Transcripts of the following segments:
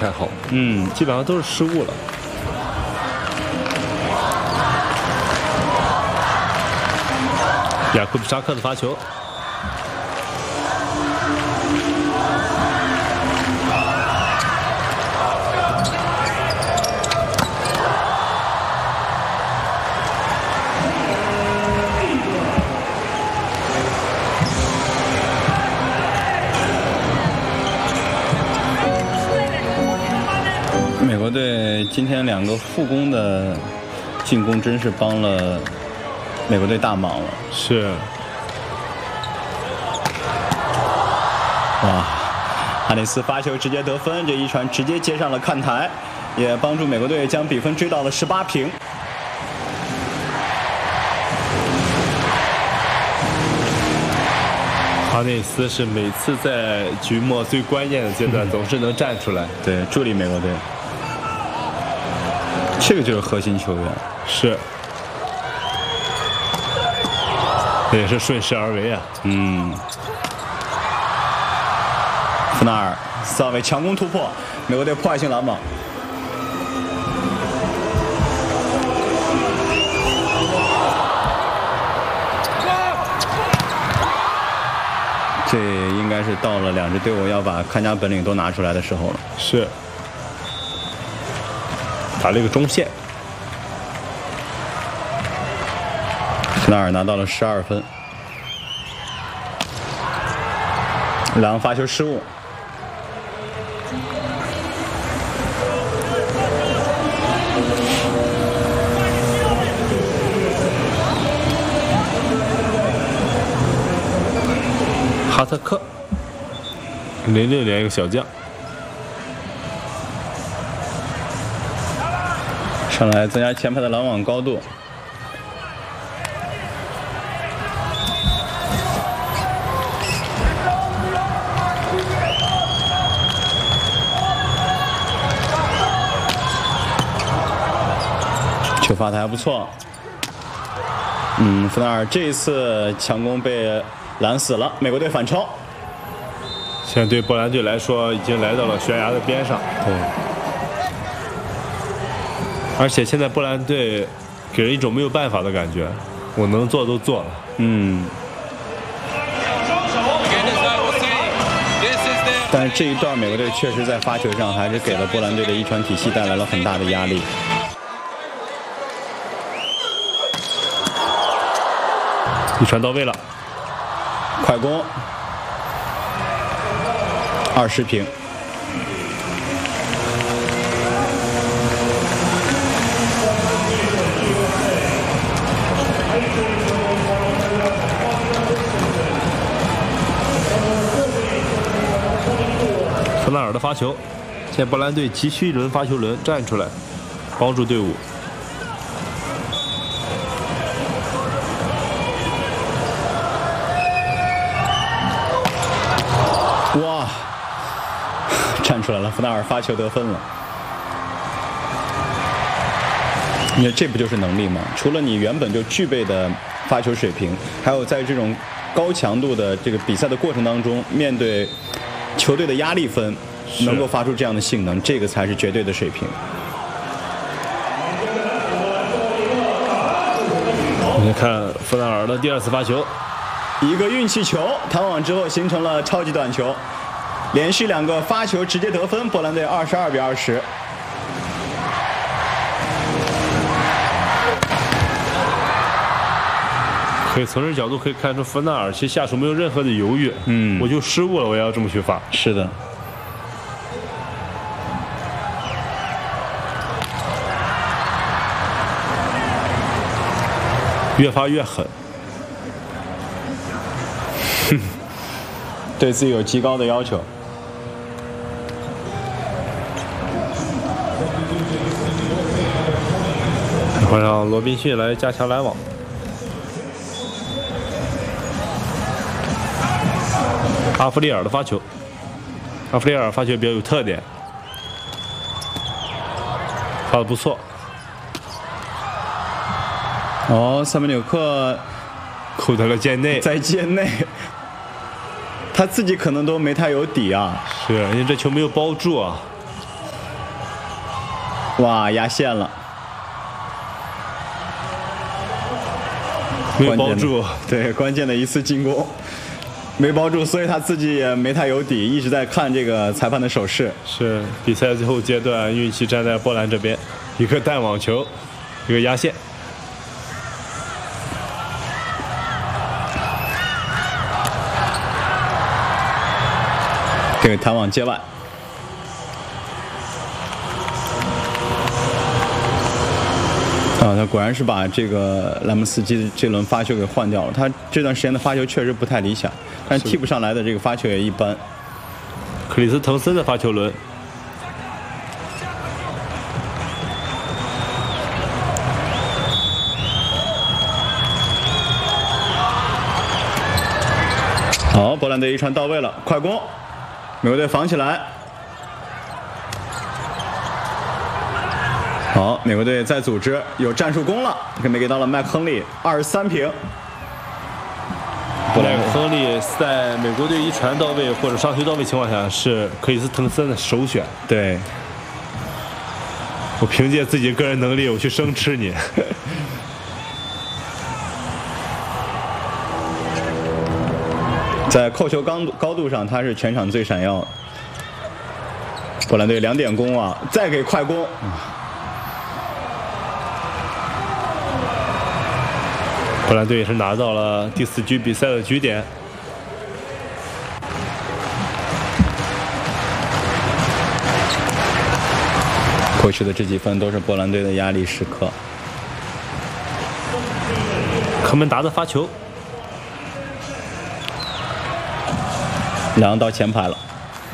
太好，基本上都是失误了。雅库比沙克的发球。 美国队今天2个副攻的进攻真是帮了美国队大忙了。 是。 哇，哈内斯发球直接得分，这一传直接接上了看台，也帮助美国队将比分追到了18平。 哈内斯是每次在局末最关键的阶段总是能站出来， 对，助力美国队。这个就是核心球员， 是，这也是顺势而为啊。 弗纳尔4号位强攻突破，美国队破坏性拦网。这应该是到了2支队伍要把看家本领都拿出来的时候了。 是。打了一个中线， 弗纳尔拿到了12分。两发球失误， 哈特克06连一个小将。 上来增加前排的拦网高度，球发的还不错。弗纳尔这一次强攻被拦死了，美国队反超。 现在对波兰队来说，已经来到了悬崖的边上。 对。 而且现在波兰队给人一种没有办法的感觉，我能做都做了。 但是这一段美国队确实在发球上还是给了波兰队的一传体系带来了很大的压力。 一传到位了， 快攻，20平。 弗纳尔的发球，现在波兰队急需一轮发球轮站出来，帮助队伍。 哇，站出来了！弗纳尔发球得分了。你看，这不就是能力吗？除了你原本就具备的发球水平，还有在这种高强度的这个比赛的过程当中，面对球队的压力分，能够发出这样的性能，这个才是绝对的水平。 你看弗纳尔的第2次发球， 一个运气球弹网之后形成了超级短球，连续2个发球直接得分，波兰队22比20。 可以从这角度可以看出，弗纳尔其实下手没有任何的犹豫。我就失误了，我也要这么去发。 是的。 越发越狠， 对自己有极高的要求。 会让罗宾逊来加强拦网。阿弗利尔的发球，阿弗利尔发球比较有特点，发的不错。 塞梅纽克扣在了界内， 在界内，他自己可能都没太有底啊。 是，因为这球没有包住啊。 哇，压线了， 没包住。 对，关键的一次进攻没包住，所以他自己也没太有底，一直在看这个裁判的手势。 是比赛最后阶段，运气站在波兰这边，一个弹网球，一个压线。 这个弹网界外。他果然是把这个莱姆斯基这轮发球给换掉了。他这段时间的发球确实不太理想，但是替补上来的这个发球也一般。 克里斯滕森的发球轮， 好，波兰队一传到位了，快攻，美国队防起来。好，美国队再组织，有战术攻了，给到了麦克亨利，23平。 麦克亨利在美国队一传到位或者上球到位情况下是克里斯滕森的首选。 对， 我凭借自己个人能力，我去生吃你。 在扣球高度上，他是全场最闪耀。波兰队2点攻啊，再给快攻。 波兰队也是拿到了第4局比赛的局点。 过去的这几分都是波兰队的压力时刻。 科门达的发球， 两人到前排了。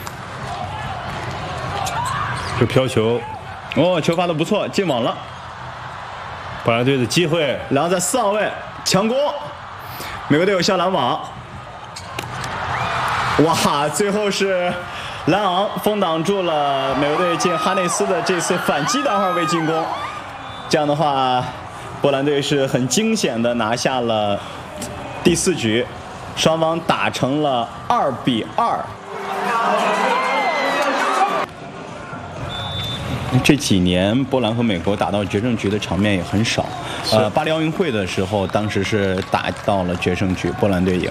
这飘球， 哦，球发的不错，进网了。 波兰队的机会， 然后在4号位强攻，美国队有效拦网。哇，最后是莱昂封挡住了美国队进哈内斯的这次反击单号位进攻。这样的话，波兰队是很惊险的拿下了第4局，双方打成了2比2。这几年波兰和美国打到决胜局的场面也很少。巴黎奥运会的时候，当时是打到了决胜局，波兰队赢。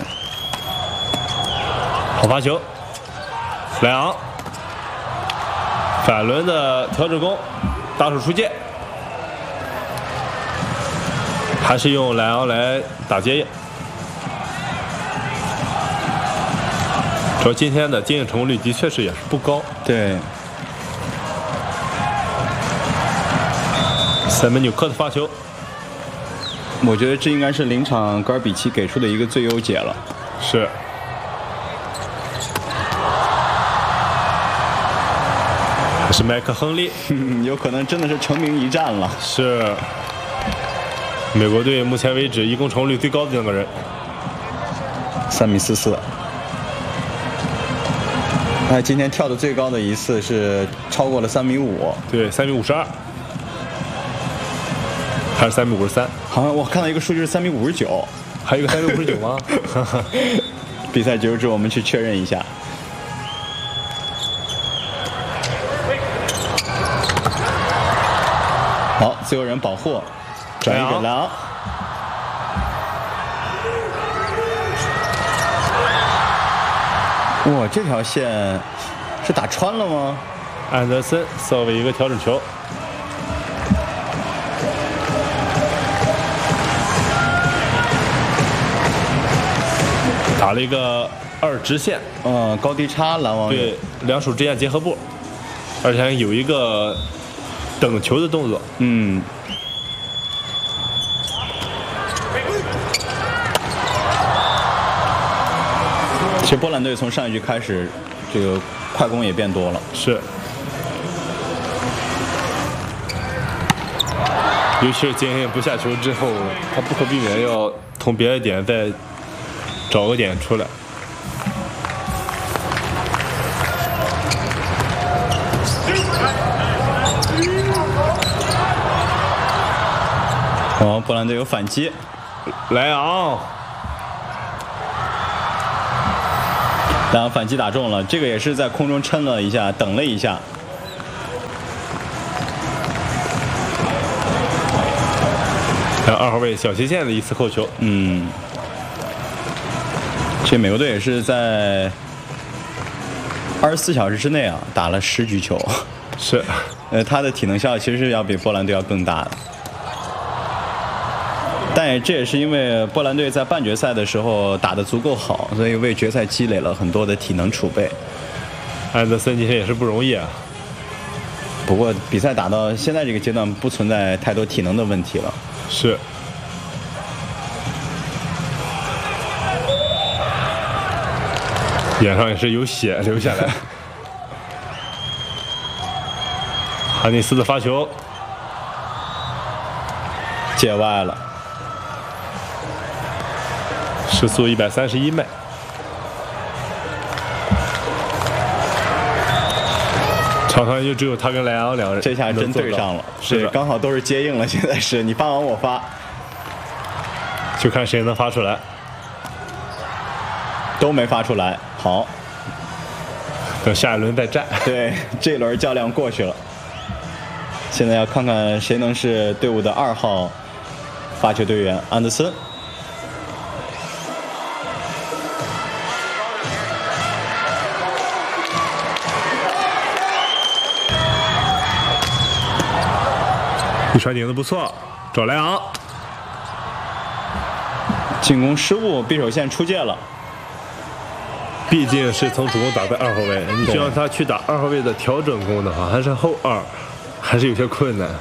好发球，莱昂反轮的调整攻，大手出界，还是用莱昂来打接应。主要今天的接应成功率的确是也是不高。 对。 塞门纽克的发球， 我觉得这应该是临场戈尔比奇给出的一个最优解了。 是。还是麦克亨利， 有可能真的是成名一战了。 是。美国队目前为止一共成功率最高的2个人。 3米44。今天跳的最高的一次是超过了3米5。 对，3米52。还是3米53， 好像我看到一个数据是3米59， 还有一个3米59吗？ 比赛结束之后我们去确认一下。好，自由人保护，转移给莱昂。哇，这条线是打穿了吗？ 安德森稍微一个调整球。打了一个2直线， 高低差拦网。 对，两手之间结合部，而且还有一个等球的动作。 其实波兰队从上一局开始，这个快攻也变多了。 是。尤其是今天不下球之后，他不可避免要从别的点再找个点出来。 波兰队有反击， 莱昂反击打中了，这个也是在空中撑了一下，等了一下。 还有2号位小斜线的一次扣球。 这美国队也是在24小时之内啊打了10局球。 是， 他的体能消耗其实是要比波兰队要更大的。但这也是因为波兰队在半决赛的时候打得足够好，所以为决赛积累了很多的体能储备。 安德森今天也是不容易啊。 不过比赛打到现在这个阶段，不存在太多体能的问题了。 是。脸上也是有血流下来。哈内斯的发球界外了， 时速131迈。场上就只有他跟莱昂两人， 这下真对上了， 是刚好都是接应了。现在是你发完我发， 就看谁能发出来。 都没发出来，好， 等下一轮再战。 对，这轮较量过去了。现在要看看谁能是队伍的2号发球队员安德森。 一传顶的不错，找莱昂。 进攻失误，匕首线出界了。 毕竟是从主攻打在2号位，你需要他去打2号位的调整攻的话，还是后2，还是有些困难。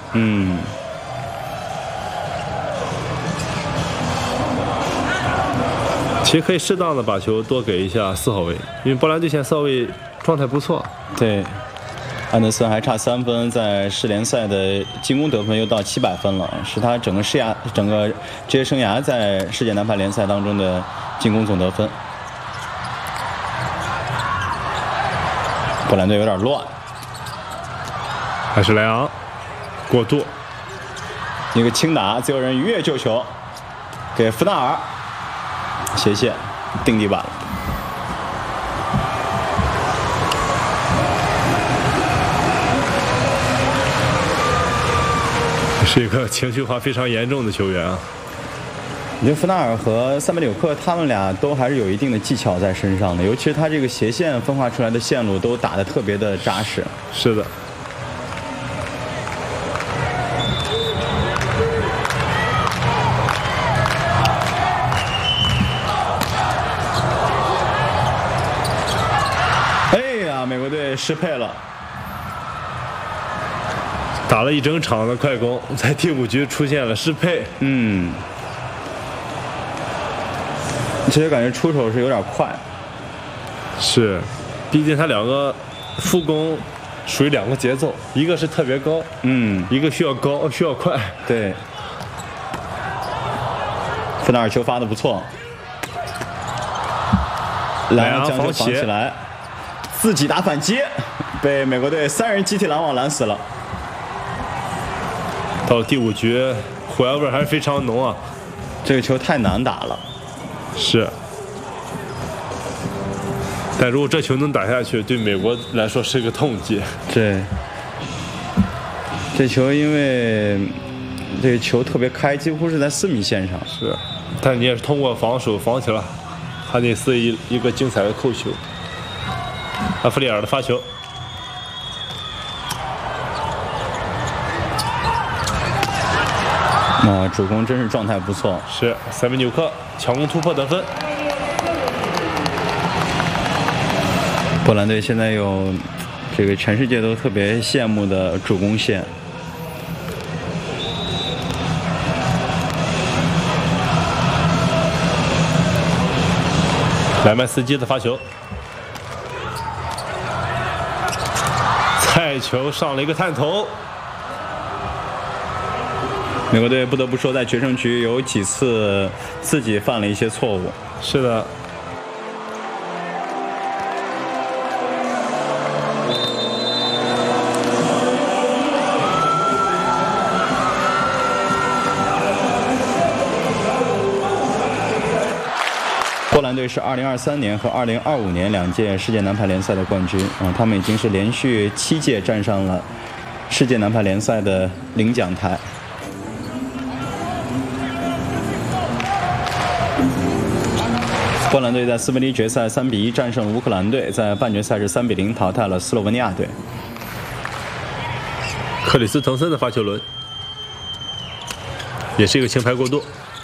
其实可以适当的把球多给一下4号位，因为波兰队现在4号位状态不错。 对，安德森还差3分，在世联赛的进攻得分又到700分了，是他整个职业生涯在世界男排联赛当中的进攻总得分。波兰队有点乱， 还是莱昂过渡， 一个轻打，自由人鱼跃救球，给福纳尔斜线定地板了。 是一个情绪化非常严重的球员啊。 我觉得福纳尔和塞梅纽克他们俩都还是有一定的技巧在身上的，尤其是他这个斜线分化出来的线路都打得特别的扎实。 是的。 哎呀，美国队失配了。 打了一整场的快攻，在第5局出现了失配。 其实感觉出手是有点快。 是，毕竟他2个副攻属于2个节奏，一个是特别高，一个需要高需要快。 对。福纳尔球发的不错，莱昂将球防起来，自己打反击，被美国队3人集体拦网拦死了。 到了第5局，火药味还是非常浓啊！ 这个球太难打了。 是。但如果这球能打下去，对美国来说是个痛击。 对。这球因为这个球特别开，几乎是在4米线上。 是。但你也是通过防守防起了哈内斯一个精彩的扣球。阿弗里尔的发球。 主攻真是状态不错。 是，塞梅纽克强攻突破得分。 波兰队现在有这个全世界都特别羡慕的主攻线。 莱曼斯基的发球，菜球上了一个探头。 美国队不得不说，在决胜局有几次自己犯了一些错误。 是的。 波兰队是2023年和2025年2届世界男排联赛的冠军他们已经是连续7届站上了世界男排联赛的领奖台。 波兰队在4分之一决赛3-1战胜乌克兰队，在半决赛是3-0淘汰了斯洛文尼亚队。 克里斯滕森的发球轮，也是一个轻拍过渡。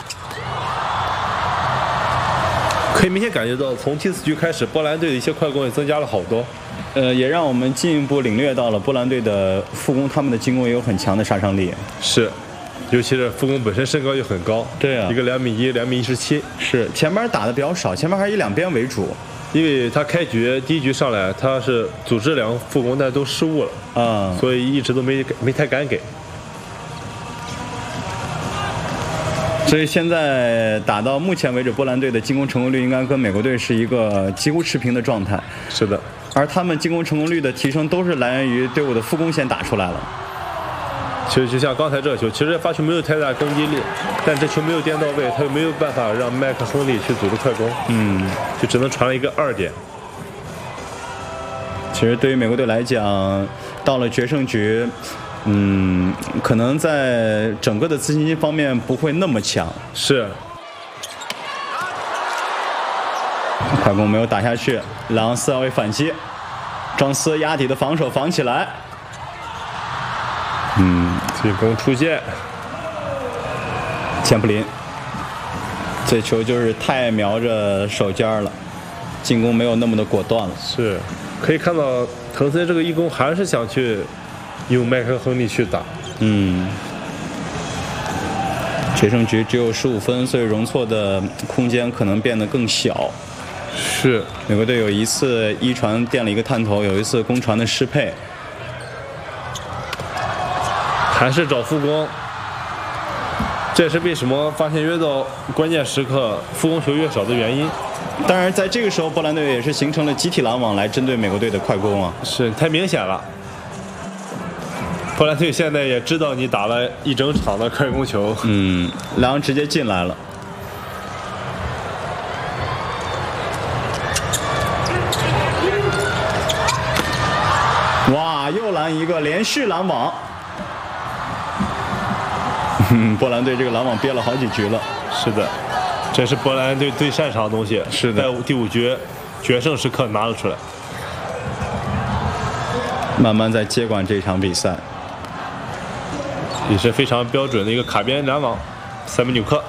可以明显感觉到，从第4局开始，波兰队的一些快攻也增加了好多。 也让我们进一步领略到了波兰队的副攻，他们的进攻也有很强的杀伤力。 是，尤其是副攻本身身高就很高。 对啊， 一个2米1、2米17。 是，前边打的比较少，前面还是以两边为主。 因为他开局第1局上来，他是组织2个副攻，但都失误了，所以一直都没太敢给。 所以现在打到目前为止，波兰队的进攻成功率应该跟美国队是一个几乎持平的状态。 是的， 而他们进攻成功率的提升都是来源于队伍的副攻先打出来了。 其实就像刚才这个球，其实发球没有太大攻击力，但这球没有颠到位，他又没有办法让麦克亨利去组织快攻，就只能传了一个2点。 其实对于美国队来讲，到了决胜局，可能在整个的自信心方面不会那么强。 是， 快攻没有打下去，朗斯要为反击，庄斯压底的防守防起来。 进攻出界， 钱普林，这球就是太瞄着手尖了，进攻没有那么的果断了。 是，可以看到滕森这个义工还是想去用麦克亨利去打。 决胜局只有15分，所以容错的空间可能变得更小。 是， 美国队有一次一传垫了一个探头，有一次攻传的失配。 还是找副攻，这也是为什么发现越到关键时刻副攻球越少的原因。 当然，在这个时候，波兰队也是形成了集体拦网来针对美国队的快攻啊， 是太明显了。波兰队现在也知道你打了一整场的快攻球， 狼直接进来了。哇，又拦一个，连续拦网。波兰队这个拦网憋了好几局了。 是的，这是波兰队最擅长的东西。 是的， 在第5局决胜时刻拿了出来， 慢慢在接管这场比赛， 也是非常标准的一个卡边拦网，塞门纽克。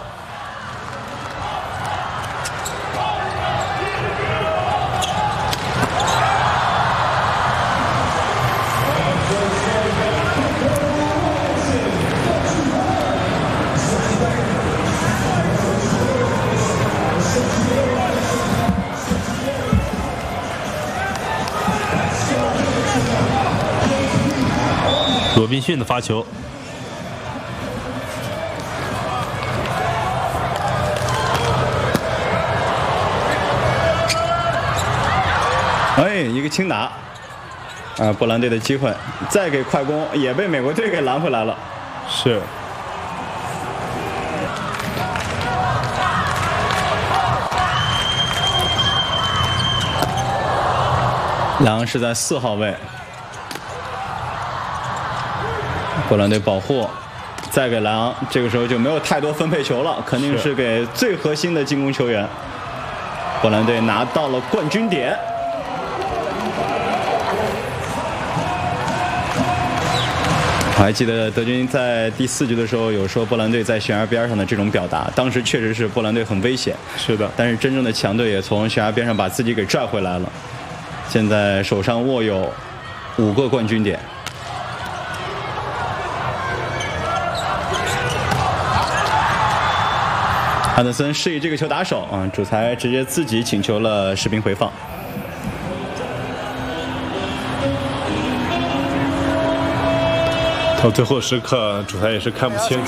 罗宾逊的发球， 一个轻打，波兰队的机会，再给快攻也被美国队给拦回来了。 是， 狼是在4号位。波兰队保护，再给莱昂，这个时候就没有太多分配球了，肯定是给最核心的进攻球员。波兰队拿到了冠军点。我还记得德军在第4局的时候有说波兰队在悬崖边上的这种表达，当时确实是波兰队很危险。 是的， 但是真正的强队也从悬崖边上把自己给拽回来了，现在手上握有5个冠军点。安德森示意这个球打手主裁直接自己请求了视频回放。 到最后时刻，主裁也是看不清楚。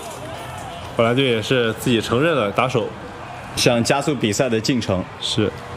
波兰队也是自己承认了打手， 想加速比赛的进程。 是。